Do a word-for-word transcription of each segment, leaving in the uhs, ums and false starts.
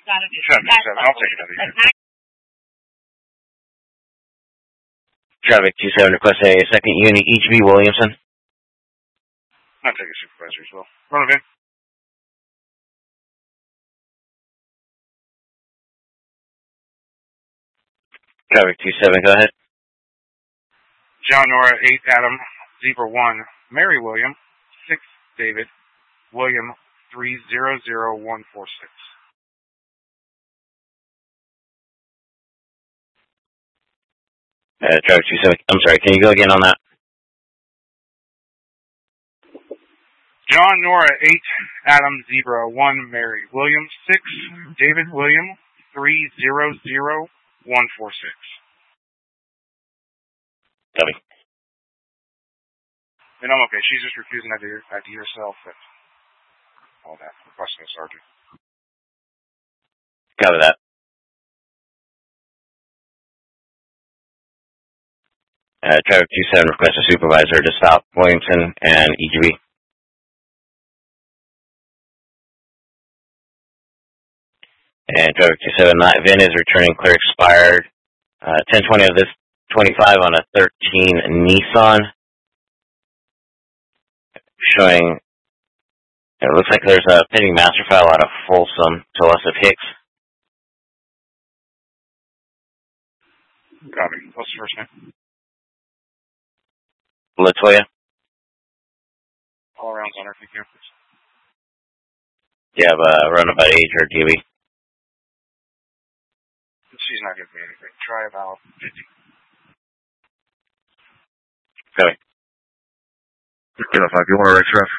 seven seven, I'll take it. Traffic two seven, request a second unit, H B Williamson. I'll take a supervisor as well. Run it in. Traffic two seven, go ahead. John Nora, eight Adam, Zebra one, Mary William, six David, William, three zero zero one four six. Uh, traffic two seven, I'm sorry, can you go again on that? John Nora, eight Adam, Zebra one, Mary William, six David William, three zero zero one four six. Copy. And I'm okay. She's just refusing to I D herself. But all that. Requesting a sergeant. Copy that. Uh, traffic two seven, request a supervisor to stop Williamson and E G B. And traffic two seven, VIN is returning clear expired. Uh, ten twenty of this twenty-five on a thirteen Nissan. Showing, it looks like there's a pending master file out of Folsom to us of Hicks. Copy. What's the first name? Latoya. All rounds on her, thank you. Do you have a runabout age or D B? She's not giving me anything. Try about fifty. Copy. Get off five. You want to write, Sheriff?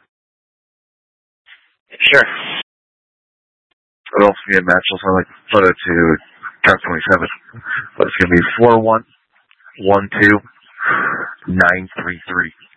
Sure. It'll also be a match. I'll send like photo to count twenty-seven. But it's going to be four one one two nine three three.